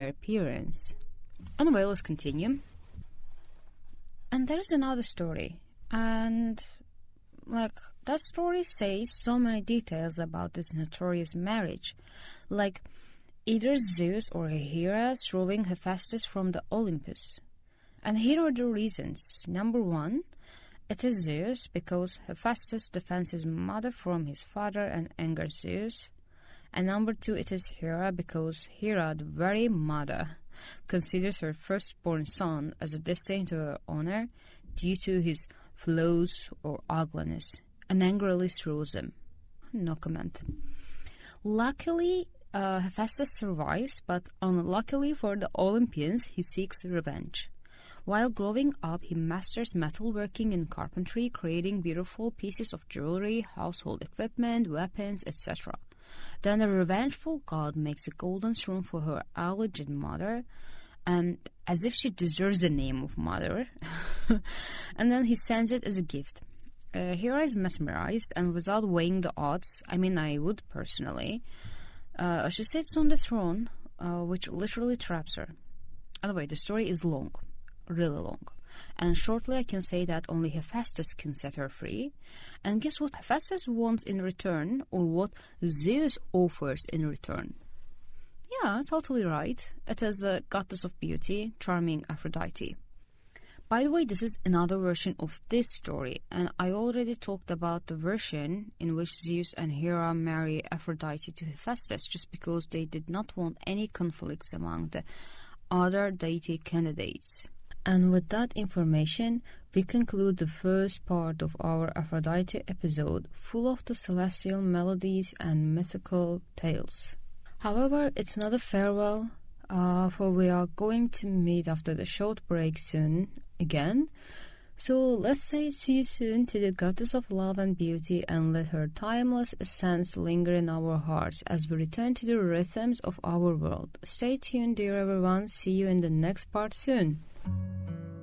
her appearance. Anyway, let's continue. And there's another story, and that story says so many details about this notorious marriage, like either Zeus or Hera throwing Hephaestus from the Olympus. And here are the reasons. Number one, it is Zeus because Hephaestus defends his mother from his father and angers Zeus. And number two, it is Hera because Hera, the very mother, considers her firstborn son as a destined to her honor due to his flaws or ugliness, and angrily throws him. No comment. Luckily, Hephaestus survives, but unluckily for the Olympians, he seeks revenge. While growing up, he masters metalworking and carpentry, creating beautiful pieces of jewelry, household equipment, weapons, etc. Then the revengeful god makes a golden throne for her alleged mother, and as if she deserves the name of mother, and then he sends it as a gift. Hera is mesmerized, and without weighing the odds, I would personally, she sits on the throne, which literally traps her. Anyway, the story is long, really long. And shortly I can say that only Hephaestus can set her free. And guess what Hephaestus wants in return, or what Zeus offers in return? Yeah, totally right. It is the goddess of beauty, charming Aphrodite. By the way, this is another version of this story, and I already talked about the version in which Zeus and Hera marry Aphrodite to Hephaestus just because they did not want any conflicts among the other deity candidates. And with that information, we conclude the first part of our Aphrodite episode, full of the celestial melodies and mythical tales. However, it's not a farewell, for we are going to meet after the short break soon again. So let's say see you soon to the goddess of love and beauty, and let her timeless essence linger in our hearts as we return to the rhythms of our world. Stay tuned, dear everyone. See you in the next part soon.